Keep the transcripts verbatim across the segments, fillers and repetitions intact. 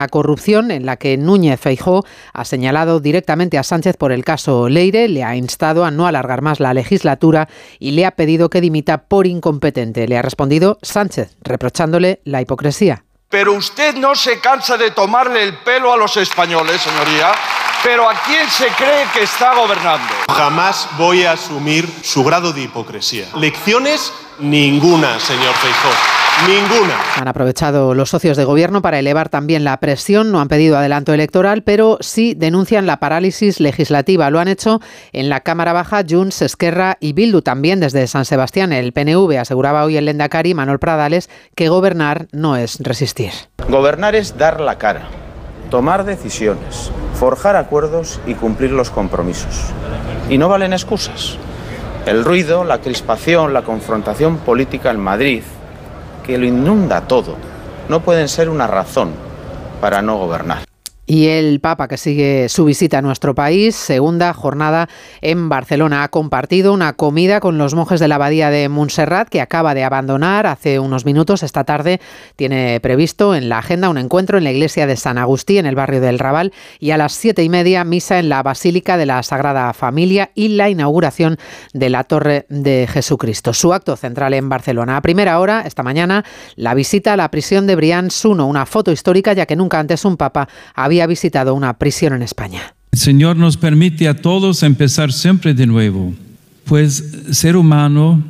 corrupción en la que Núñez Feijóo ha señalado directamente a Sánchez por el caso Leire, le ha instado a no alargar más la legislatura y le ha pedido que dimita por incompetente. Le ha respondido Sánchez, reprochándole la hipocresía. Pero usted no se cansa de tomarle el pelo a los españoles, señoría. ¿Pero a quién se cree que está gobernando? Jamás voy a asumir su grado de hipocresía. Lecciones ninguna, señor Feijóo. Ninguna. Han aprovechado los socios de gobierno para elevar también la presión. No han pedido adelanto electoral, pero sí denuncian la parálisis legislativa. Lo han hecho en la Cámara Baja Junts, Esquerra y Bildu. También desde San Sebastián, el P N V aseguraba hoy el lehendakari Manuel Pradales que gobernar no es resistir. Gobernar es dar la cara, tomar decisiones, forjar acuerdos y cumplir los compromisos. Y no valen excusas. El ruido, la crispación, la confrontación política en Madrid, que lo inunda todo, no pueden ser una razón para no gobernar. Y el Papa, que sigue su visita a nuestro país, segunda jornada en Barcelona, ha compartido una comida con los monjes de la abadía de Montserrat, que acaba de abandonar hace unos minutos. Esta tarde tiene previsto en la agenda un encuentro en la iglesia de San Agustí, en el barrio del Raval, y a las siete y media misa en la Basílica de la Sagrada Familia y la inauguración de la Torre de Jesucristo. Su acto central en Barcelona. A primera hora, esta mañana, la visita a la prisión de Brians uno, una foto histórica, ya que nunca antes un papa había visitado una prisión en España. El Señor nos permite a todos empezar siempre de nuevo, pues ser humano,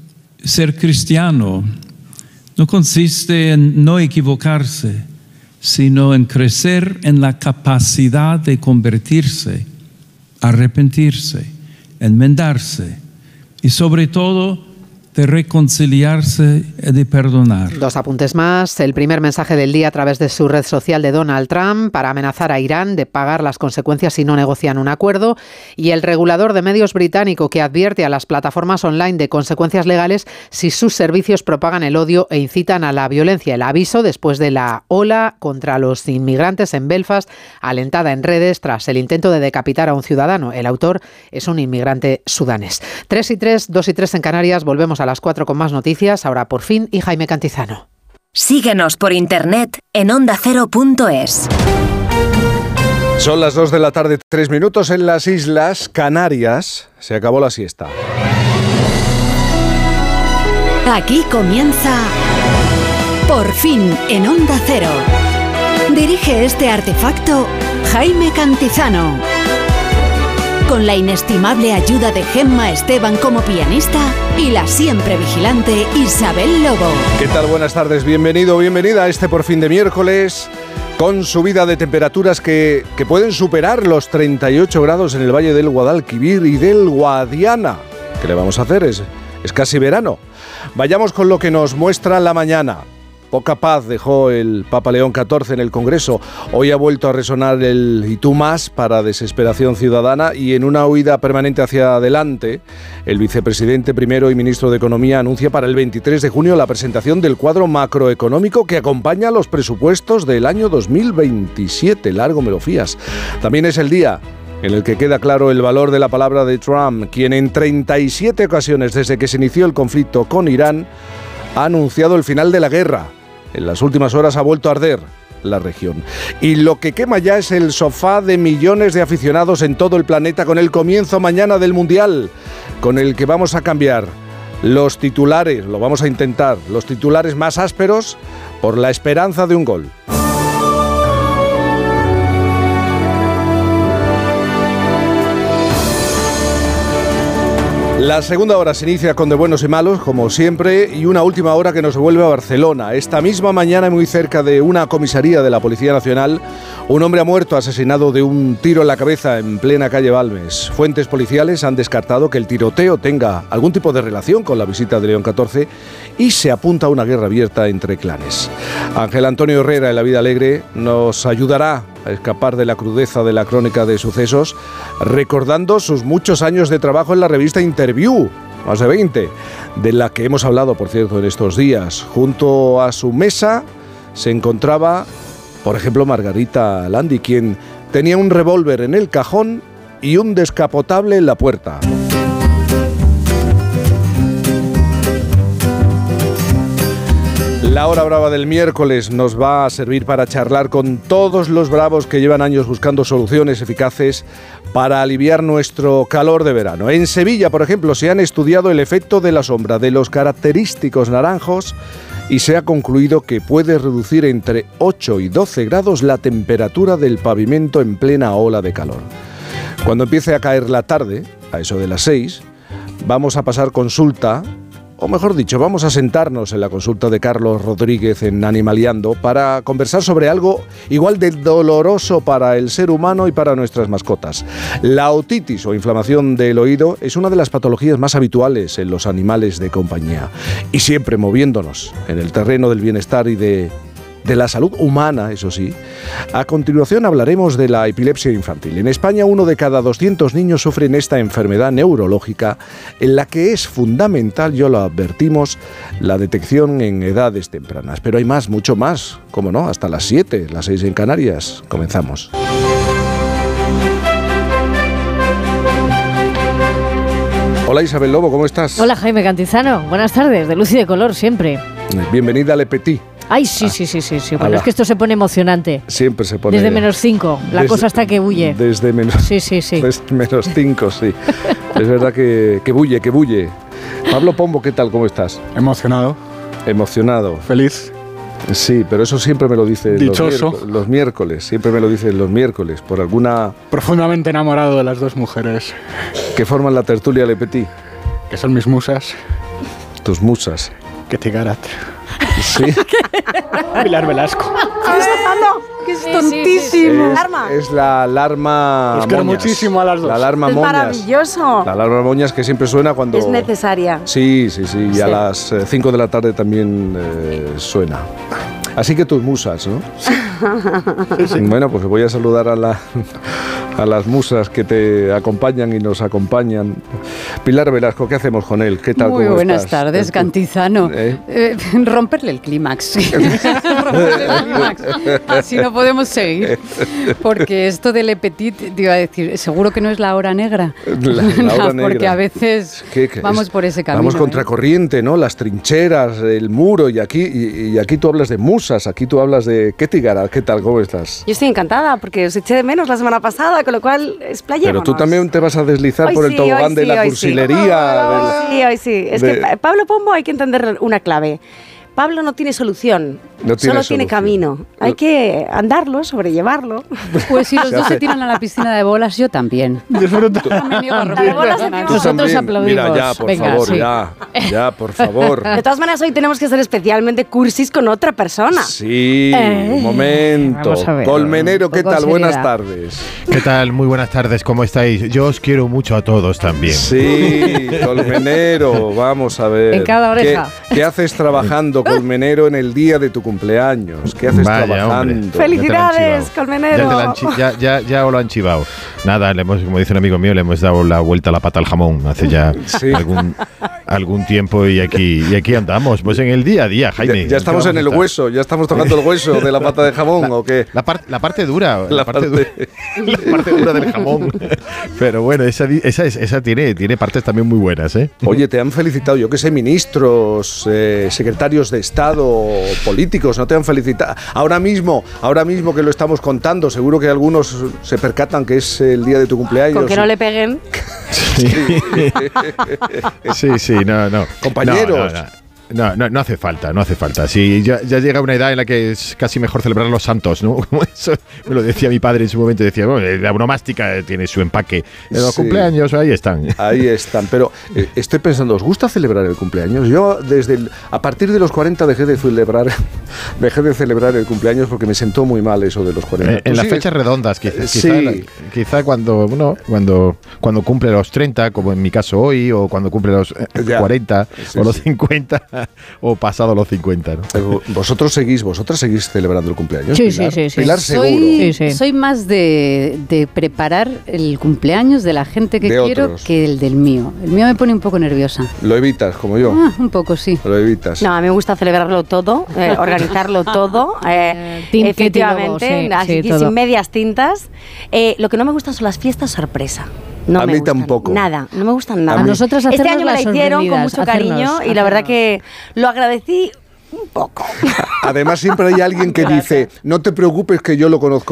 ser cristiano, no consiste en no equivocarse, sino en crecer en la capacidad de convertirse, arrepentirse, enmendarse y sobre todo de reconciliarse y de perdonar. Dos apuntes más. El primer mensaje del día a través de su red social de Donald Trump para amenazar a Irán de pagar las consecuencias si no negocian un acuerdo. Y el regulador de medios británico que advierte a las plataformas online de consecuencias legales si sus servicios propagan el odio e incitan a la violencia. El aviso después de la ola contra los inmigrantes en Belfast, alentada en redes tras el intento de decapitar a un ciudadano. El autor es un inmigrante sudanés. Tres y tres, dos y tres en Canarias. Volvemos a las cuatro con más noticias, ahora por fin, y Jaime Cantizano. Síguenos por internet en onda cero punto es. Son las dos de la tarde, tres minutos en las Islas Canarias. Se acabó la siesta. Aquí comienza Por fin en Onda Cero. Dirige este artefacto Jaime Cantizano. Con la inestimable ayuda de Gemma Esteban como pianista y la siempre vigilante Isabel Lobo. ¿Qué tal? Buenas tardes, bienvenido, bienvenida a este Por fin de miércoles, con subida de temperaturas que, que pueden superar los treinta y ocho grados en el Valle del Guadalquivir y del Guadiana. ¿Qué le vamos a hacer? Es, es casi verano. Vayamos con lo que nos muestra la mañana. Poca paz dejó el Papa León catorce en el Congreso. Hoy ha vuelto a resonar el "y tú más" para desesperación ciudadana, y en una huida permanente hacia adelante, el vicepresidente primero y ministro de Economía anuncia para el veintitrés de junio la presentación del cuadro macroeconómico que acompaña los presupuestos del año dos mil veintisiete. Largo me lo fías. También es el día en el que queda claro el valor de la palabra de Trump, quien en treinta y siete ocasiones desde que se inició el conflicto con Irán ha anunciado el final de la guerra. En las últimas horas ha vuelto a arder la región. Y lo que quema ya es el sofá de millones de aficionados en todo el planeta con el comienzo mañana del Mundial, con el que vamos a cambiar los titulares, lo vamos a intentar, los titulares más ásperos por la esperanza de un gol. La segunda hora se inicia con de buenos y malos, como siempre, y una última hora que nos vuelve a Barcelona. Esta misma mañana, muy cerca de una comisaría de la Policía Nacional, un hombre ha muerto asesinado de un tiro en la cabeza en plena calle Balmes. Fuentes policiales han descartado que el tiroteo tenga algún tipo de relación con la visita de León catorce y se apunta a una guerra abierta entre clanes. Ángel Antonio Herrera, en La Vida Alegre, nos ayudará a escapar de la crudeza de la crónica de sucesos, recordando sus muchos años de trabajo en la revista Interview, más de veinte, de la que hemos hablado, por cierto, en estos días. Junto a su mesa se encontraba, por ejemplo, Margarita Landi, quien tenía un revólver en el cajón y un descapotable en la puerta. La hora brava del miércoles nos va a servir para charlar con todos los bravos que llevan años buscando soluciones eficaces para aliviar nuestro calor de verano. En Sevilla, por ejemplo, se han estudiado el efecto de la sombra de los característicos naranjos y se ha concluido que puede reducir entre ocho y doce grados la temperatura del pavimento en plena ola de calor. Cuando empiece a caer la tarde, a eso de las seis, vamos a pasar consulta. O mejor dicho, vamos a sentarnos en la consulta de Carlos Rodríguez en Animaliando para conversar sobre algo igual de doloroso para el ser humano y para nuestras mascotas. La otitis o inflamación del oído es una de las patologías más habituales en los animales de compañía. Y siempre moviéndonos en el terreno del bienestar y de... de la salud humana, eso sí. A continuación hablaremos de la epilepsia infantil. En España, uno de cada doscientos niños sufren esta enfermedad neurológica en la que es fundamental, ya lo advertimos, la detección en edades tempranas. Pero hay más, mucho más, cómo no, hasta las siete, las seis en Canarias. Comenzamos. Hola Isabel Lobo, ¿cómo estás? Hola Jaime Cantizano, buenas tardes, de luz y de color siempre. Bienvenida a Le Petit. Ay, sí, sí, sí, sí, sí. Bueno, es que esto se pone emocionante. Siempre se pone... Desde menos cinco, la desde, cosa hasta que bulle. Desde menos... Sí, sí, sí. Desde menos cinco, sí. Es verdad que, que bulle, que bulle. Pablo Pombo, ¿qué tal? ¿Cómo estás? Emocionado. Emocionado. Feliz. Sí, pero eso siempre me lo dicen Dichoso. Los, los miércoles. Siempre me lo dicen los miércoles, por alguna... Profundamente enamorado de las dos mujeres. Que forman la tertulia Le Petit. Que son mis musas. Tus musas. Ketty Garat. Sí. Pilar Velasco. ¿Qué está pasando? Que es tontísimo. Es, es la alarma Os quiero moñas. muchísimo a las dos. La alarma es moñas. Maravilloso. La alarma moñas que siempre suena cuando... Es necesaria. Sí, sí, sí. Y sí. a las cinco de la tarde también eh, suena. Así que tus musas, ¿no? Sí, sí. Bueno, pues voy a saludar a, la, a las musas que te acompañan y nos acompañan. Pilar Velasco, ¿qué hacemos con él? ¿Qué tal? Muy ¿Cómo buenas estás? tardes, Cantizano. ¿Eh? Eh, romperle el clímax. Romperle el clímax. Así no podemos seguir. Porque esto del Le Petit, te iba a decir, seguro que no es la hora negra. La, la hora negra. Porque a veces ¿Qué, qué vamos es? por ese camino. Vamos contracorriente, ¿eh? ¿no? Las trincheras, el muro, y aquí, y, y aquí tú hablas de musas, aquí tú hablas de Ketty Garat. ¿Qué tal? ¿Cómo estás? Yo estoy encantada porque os eché de menos la semana pasada, con lo cual explayémonos. Pero tú también te vas a deslizar hoy por el sí, tobogán sí, de la cursilería. Sí. Sí, hoy sí. Es de... que Pablo Pombo hay que entender una clave. Pablo no tiene solución, no tiene solo solución. tiene camino. Hay que andarlo, sobrellevarlo. Pues si los dos se tiran a la piscina de bolas, yo también. Nosotros aplaudimos. Mira, ya, por Venga, favor, sí. ya, ya, por favor. De todas maneras, hoy tenemos que ser especialmente cursis con otra persona. Sí, Eh, un momento. vamos a ver. Colmenero, ¿qué tal? Con Buenas seriedad. tardes. ¿Qué tal? Muy buenas tardes, ¿cómo estáis? Yo os quiero mucho a todos también. Sí, Colmenero, vamos a ver. En cada oreja. ¿Qué, qué haces trabajando, Colmenero, en el día de tu cumpleaños? ¿Qué haces Vaya, trabajando? hombre. Felicidades, Ya Colmenero. te la han chi- Ya, ya, ya os lo han chivado. Nada, le hemos, como dice un amigo mío, le hemos dado la vuelta a la pata al jamón hace ya Sí. algún, algún tiempo y aquí, y aquí andamos, pues en el día a día, Jaime. Ya, ya estamos ¿Qué en el vamos a hueso, ya estamos tocando el hueso de la pata de jamón, La- ¿o qué? La, par- la parte dura, la, La parte, parte- du- la parte dura del jamón. Pero bueno, esa, di- esa, es- esa tiene, tiene partes también muy buenas, ¿eh? Oye, te han felicitado, yo que sé, ministros, eh, secretarios de Estado, políticos, ¿no te han felicitado? Ahora mismo, ahora mismo que lo estamos contando, seguro que algunos se percatan que es el día de tu cumpleaños. Con que no le peguen. Sí, sí, sí, no, no. Compañeros. No, no, no. No, no, no hace falta, no hace falta. Sí, ya, ya llega una edad en la que es casi mejor celebrar los santos, ¿no? Como eso me lo decía mi padre en su momento, decía, bueno, la onomástica tiene su empaque. Los Sí. cumpleaños ahí están. Ahí están, pero eh, estoy pensando, ¿os gusta celebrar el cumpleaños? Yo desde el- a partir de los cuarenta dejé de celebrar dejé de celebrar el cumpleaños porque me sentó muy mal eso de los cuarenta. Eh, en ¿Tú las sigues? fechas redondas, quizá, Eh, quizá, sí. la- quizá cuando, bueno, cuando, cuando cumple los treinta, como en mi caso hoy, o cuando cumple los eh, Ya. cuarenta, Sí, o los sí. cincuenta, o pasado los cincuenta, ¿no? Eh, Vosotros seguís, vosotras seguís celebrando el cumpleaños. Sí, Pilar? sí, sí, sí. Pilar seguro. Soy, Sí, sí. soy más de, de preparar el cumpleaños de la gente que De quiero otros. que el del mío. El mío me pone un poco nerviosa. Lo evitas, como yo. Ah, un poco, sí. Lo evitas. No, a mí me gusta celebrarlo todo, eh, organizarlo todo, eh, Tin- efectivamente, Ketty Lobo, sí, así sí, que todo. sin medias tintas. Eh, lo que no me gustan son las fiestas sorpresa. No A me mí gustan tampoco. Nada, no me gustan nada. A nosotras Este hacernos año me la las hicieron con sorprendidas, mucho cariño hacernos, y la verdad hacernos. que lo agradecí Un poco. Además, siempre hay alguien que dice, no te preocupes que yo lo conozco